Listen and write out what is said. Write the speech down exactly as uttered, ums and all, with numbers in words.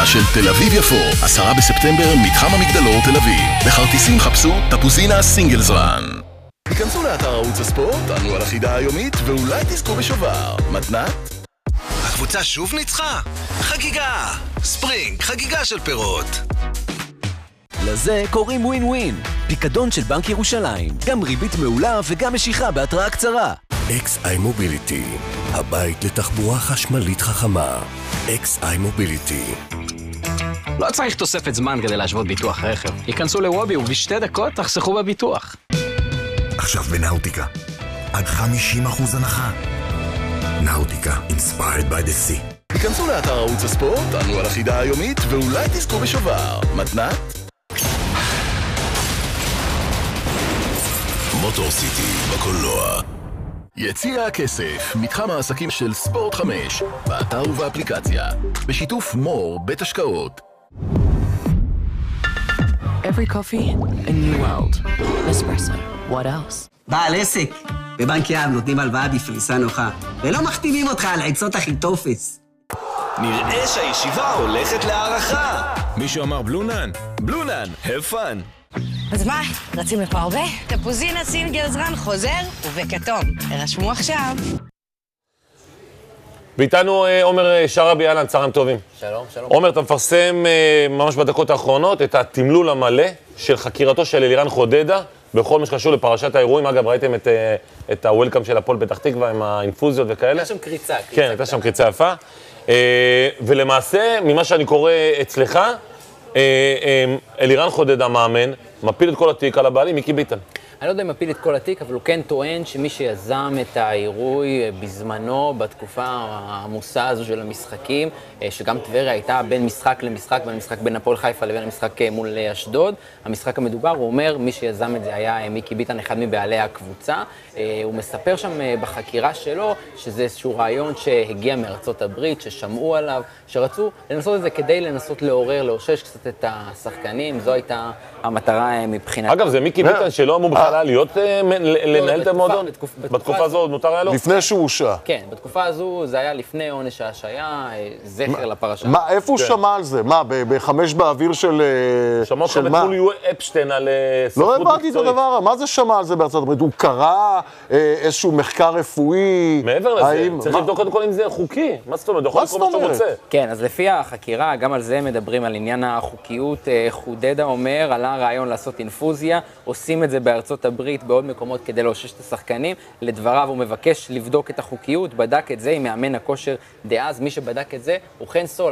של תל אביב יפו, עשרה בספטמבר, מתחם המגדלור תל אביב. בכרטיסים חפשו תפוזינה סינגלס רן. היכנסו לאתר ערוץ הספורט, ענו על החידה היומית, ואולי תזכו בשובר. מתנת? הקבוצה שוב ניצחה? חגיגה! ספרינג, חגיגה של פירות. לזה קוראים ווין ווין. פיקדון של בנק ירושלים. גם ריבית מעולה וגם משיכה בהתראה קצרה. אקס-איי מוביליטי, הבית לתחבורה חשמלית חכמה. אקס-איי מוביליטי. לא צריך תוספת זמן כדי להשוות ביטוח רכב. היכנסו לוובי ובשתי דקות תחסכו בביטוח. עכשיו בנאוטיקה. עד חמישים אחוז הנחה. נאוטיקה, inspired by the sea. היכנסו לאתר ערוץ הספורט, ענו על החידה היומית, ואולי תזכו בשובר. מתנת? מוטור סיטי בקולנוע. יציע הכסף, מתחם העסקים של ספורט חמש, באתר ובאפליקציה, בשיתוף מור בית השקעות. Every coffee, a new world. Espresso. What else? בעל עסק. בבנק ים נותנים הלוואה בפריסה נוחה, ולא מחתימים אותך על עצות הכי טופס. נראה שהישיבה הולכת להערכה. מישהו אמר בלונן? בלונן, have fun. אז מה, רצים לפה הרבה? תפוזינה סינגלס רן חוזר ובכתום. הרשמו עכשיו. ואיתנו עומר שרעבי, אהלן, צהריים טובים. שלום, שלום. עומר, אתה מפרסם ממש בדקות האחרונות את התמלול המלא של חקירתו של אלירן חודדה, בכל מה שקשור לפרשת האירועים. אגב, ראיתם את, את הוולקאם של הפועל פתח תקווה עם האינפוזיות וכאלה? הייתה שם קריצה. קריצה כן, הייתה שם קריצה יפה. ולמעשה, ממה שאני קורא אצלך, אלירן חודדה מאמן, מפיל את כל התיק על הבעלים, מיקי ביטן. אני לא יודע אם מפיל את כל התיק, אבל הוא כן טוען שמי שיזם את האירוי בזמנו, בתקופה העמוסה הזו של המשחקים, שגם טבריה הייתה בין משחק למשחק, בין המשחק בין הפועל חיפה לבין המשחק מול אשדוד. המשחק המדובר, הוא אומר, מי שיזם את זה היה מיקי ביטן, אחד מבעלי הקבוצה. הוא מספר שם בחקירה שלו, שזה איזשהו רעיון שהגיע מארצות הברית, ששמעו עליו, שרצו לנסות את זה כדי לנסות לעורר, לאושש קצת את השחקנים. זו הייתה המטרה מבחינת... אגב, זה מיקי ביטן שלא אמור בכלל להיות לנהל את המועדון? בתקופה הזו נותר היה לו? לפני שהוא הושע. כן, בתקופה הזו זה היה לפני עונש ההשעיה, זכר לפרשה. מה, איפה הוא שמע על זה? מה, בחמש באוויר של... שמע אותך בתחול יו אפשטיין על ספרות מקצועית. לא הבנתי את הדבר, מה זה שמע על זה בארצות הברית? הוא קרא איזשהו מחקר רפואי? מעבר לזה, צריך לבדוק קודם כל אם זה חוקי. מה זאת אומרת? יכול לקרוא מה שאתה רוצה. כן, אז לפי החקירה, גם על זה מדברים, על עניין החוקיות. חודדה אומר, עלה רעיון לעשות אינפוזיה, עושים את זה בארצות הברית, בעוד מקומות כדי לאושש את השחקנים. לדבריו הוא מבקש לבדוק את החוקיות, בדק את זה עם מאמן הכושר דאז, מי שבדק את זה הוא חן סול.